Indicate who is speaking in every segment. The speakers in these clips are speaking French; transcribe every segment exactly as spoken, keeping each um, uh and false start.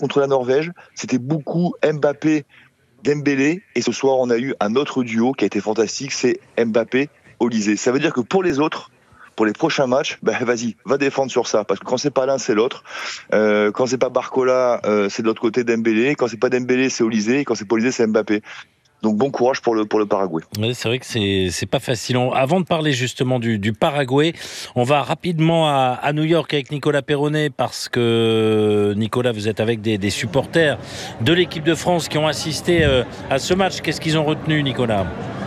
Speaker 1: contre la Norvège, c'était beaucoup Mbappé, Dembélé, et ce soir on a eu un autre duo qui a été fantastique, c'est Mbappé, Olysée. Ça veut dire que pour les autres, pour les prochains matchs, ben vas-y, va défendre sur ça, parce que quand c'est pas l'un, c'est l'autre. Euh, quand c'est pas Barcola, euh, c'est de l'autre côté Dembélé. Quand c'est pas Dembélé, c'est Olysée. Et quand c'est pas Olysée, c'est Mbappé. Donc bon courage pour le pour le Paraguay.
Speaker 2: Oui, c'est vrai que c'est c'est pas facile. On, avant de parler justement du, du Paraguay, on va rapidement à, à New York avec Nicolas Perronnet, parce que Nicolas, vous êtes avec des, des supporters de l'équipe de France qui ont assisté euh, à ce match. Qu'est-ce qu'ils ont retenu, Nicolas ?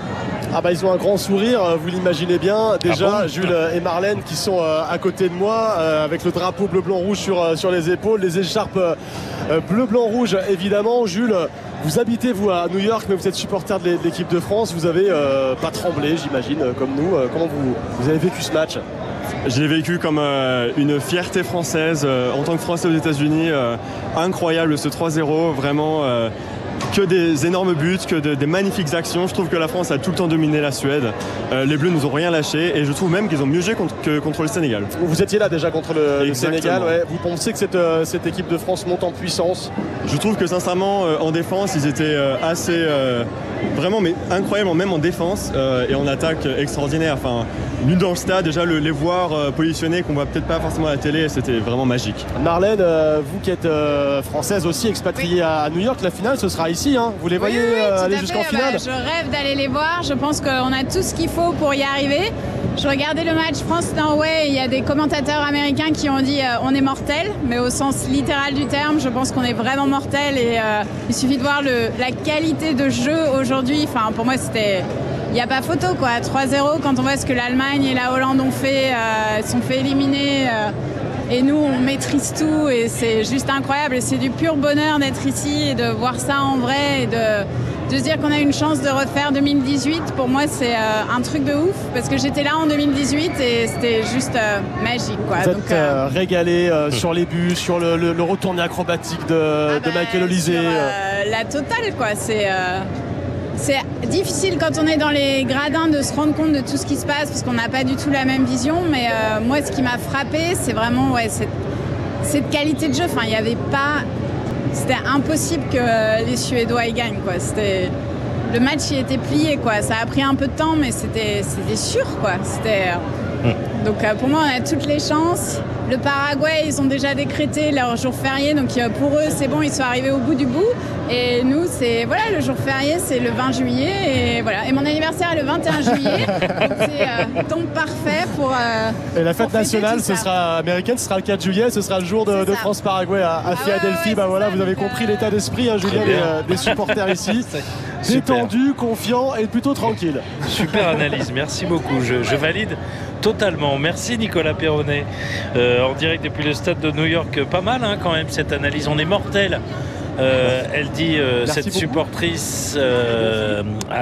Speaker 3: Ah bah ils ont un grand sourire, vous l'imaginez bien. Déjà, ah bon Jules et Marlène qui sont à côté de moi, avec le drapeau bleu-blanc-rouge sur, sur les épaules, les écharpes bleu-blanc-rouge évidemment. Jules, vous habitez vous à New York, mais vous êtes supporter de l'équipe de France. Vous avez euh, pas tremblé, j'imagine, comme nous. Comment vous, vous avez vécu ce match ?
Speaker 4: Je l'ai vécu comme euh, une fierté française, euh, en tant que Français aux États-Unis. Euh, incroyable ce trois zéro, vraiment... Euh, que des énormes buts, que de, des magnifiques actions. Je trouve que la France a tout le temps dominé la Suède. Euh, les Bleus nous ont rien lâché et je trouve même qu'ils ont mieux joué contre, que contre le Sénégal.
Speaker 3: Vous étiez là déjà contre le, le Sénégal. Ouais. Vous pensez que cette, euh, cette équipe de France monte en puissance ?
Speaker 4: Je trouve que sincèrement, euh, en défense, ils étaient euh, assez... Euh, vraiment, mais incroyable, même en défense euh, et en attaque euh, extraordinaire. Enfin, nous dans le stade, déjà le, les voir euh, positionnés qu'on voit peut-être pas forcément à la télé, c'était vraiment magique.
Speaker 3: Marlène, euh, vous qui êtes euh, française aussi, expatriée oui. à New York, la finale ce sera ici, hein. Vous les voyez
Speaker 5: oui, oui,
Speaker 3: euh, aller jusqu'en finale ?
Speaker 5: Bah, je rêve d'aller les voir, je pense qu'on a tout ce qu'il faut pour y arriver. Je regardais le match France-Norvège, il y a des commentateurs américains qui ont dit euh, on est mortel, mais au sens littéral du terme, je pense qu'on est vraiment mortel et euh, il suffit de voir le, la qualité de jeu aujourd'hui. Enfin, pour moi, c'était... Il n'y a pas photo, quoi. trois zéro, quand on voit ce que l'Allemagne et la Hollande ont fait, euh, sont fait éliminer. Euh, et nous, on maîtrise tout et c'est juste incroyable. Et c'est du pur bonheur d'être ici et de voir ça en vrai et de, de se dire qu'on a une chance de refaire deux mille dix-huit. Pour moi, c'est euh, un truc de ouf parce que j'étais là en deux mille dix-huit et c'était juste euh, magique, quoi.
Speaker 3: Vous êtes
Speaker 5: Donc,
Speaker 3: euh, régalé euh, sur les buts, sur le, le, le retourné acrobatique de, ah bah, de Michael Olysée.
Speaker 5: Euh, la totale, quoi. C'est... Euh... C'est difficile quand on est dans les gradins de se rendre compte de tout ce qui se passe parce qu'on n'a pas du tout la même vision. Mais euh, moi, ce qui m'a frappé, c'est vraiment ouais, cette, cette qualité de jeu. Enfin, il n'y avait pas... C'était impossible que les Suédois y gagnent, quoi. C'était... Le match y était plié, quoi. Ça a pris un peu de temps, mais c'était, c'était sûr, quoi. C'était... Donc euh, pour moi, on a toutes les chances. Le Paraguay, ils ont déjà décrété leur jour férié, donc euh, pour eux, c'est bon, ils sont arrivés au bout du bout. Et nous, c'est voilà, le jour férié, c'est le vingt juillet, et voilà. Et mon anniversaire est le vingt et un juillet, donc c'est euh, tombe parfait pour. Euh,
Speaker 3: et la fête nationale, ce sera américaine, ce sera le quatre juillet, ce sera le jour de, de France-Paraguay à, à ah Philadelphie. Ouais, ouais, bah voilà, ça, vous avez compris l'état d'esprit, hein, Julien, des, euh, des supporters ici. Détendu, confiant et plutôt tranquille.
Speaker 2: Super analyse, merci beaucoup. Je, je valide totalement. Merci Nicolas Perronnet. Euh, en direct depuis le stade de New York, pas mal hein, quand même cette analyse. On est mortel. Euh, elle dit euh, cette beaucoup. supportrice euh,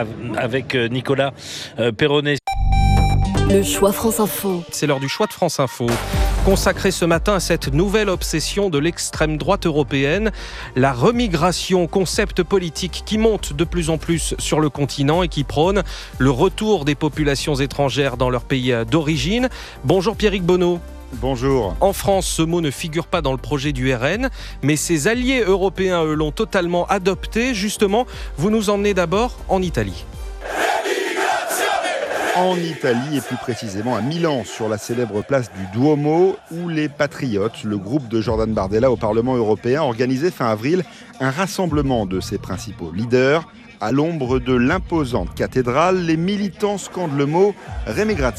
Speaker 2: avec Nicolas euh, Perronnet.
Speaker 6: Le choix France Info.
Speaker 7: C'est l'heure du choix de France Info. Consacré ce matin à cette nouvelle obsession de l'extrême droite européenne, la remigration, concept politique qui monte de plus en plus sur le continent et qui prône le retour des populations étrangères dans leur pays d'origine. Bonjour Pierrick Bonneau.
Speaker 8: Bonjour.
Speaker 7: En France, ce mot ne figure pas dans le projet du R N, mais ses alliés européens, eux, l'ont totalement adopté. Justement, vous nous emmenez d'abord en Italie.
Speaker 8: En Italie et plus précisément à Milan, sur la célèbre place du Duomo, où les Patriotes, le groupe de Jordan Bardella au Parlement européen, organisait fin avril un rassemblement de ses principaux leaders. À l'ombre de l'imposante cathédrale, les militants scandent le mot « remigrazione »,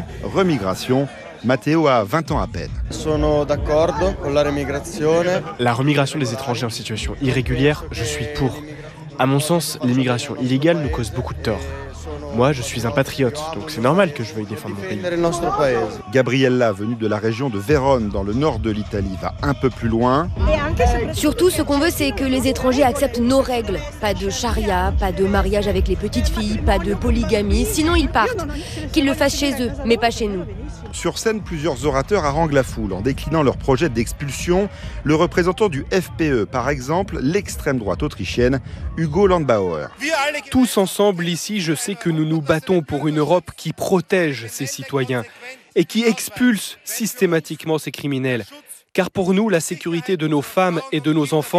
Speaker 8: remigration. Matteo a vingt ans à peine.
Speaker 9: Sono d'accordo con la remigrazione.
Speaker 10: La remigration des étrangers en situation irrégulière, je suis pour. À mon sens, l'immigration illégale nous cause beaucoup de tort. Moi, je suis un patriote, donc c'est normal que je veuille défendre mon pays.
Speaker 8: Gabriella, venue de la région de Vérone, dans le nord de l'Italie, va un peu plus loin.
Speaker 6: Surtout, ce qu'on veut, c'est que les étrangers acceptent nos règles. Pas de charia, pas de mariage avec les petites filles, pas de polygamie, sinon ils partent. Qu'ils le fassent chez eux, mais pas chez nous.
Speaker 8: Sur scène, plusieurs orateurs haranguent la foule en déclinant leur projet d'expulsion. Le représentant du F P E, par exemple, l'extrême droite autrichienne, Hugo Landbauer.
Speaker 11: Tous ensemble ici, je sais que nous nous battons pour une Europe qui protège ses citoyens et qui expulse systématiquement ces criminels. Car pour nous, la sécurité de nos femmes et de nos enfants